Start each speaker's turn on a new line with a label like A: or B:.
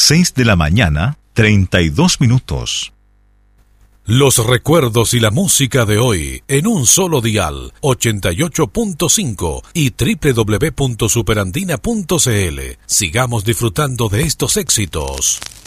A: 6 de la mañana, 32 minutos.
B: Los recuerdos y la música de hoy en un solo dial, 88.5 y www.superandina.cl. Sigamos disfrutando de estos éxitos.